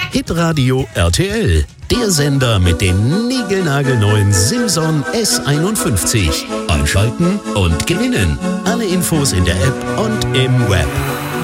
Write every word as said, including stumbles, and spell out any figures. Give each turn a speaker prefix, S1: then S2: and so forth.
S1: Hitradio R T L, der Sender mit dem niegelnagelneuen Simson S einundfünfzig. Einschalten und gewinnen. Alle Infos in der App und im Web.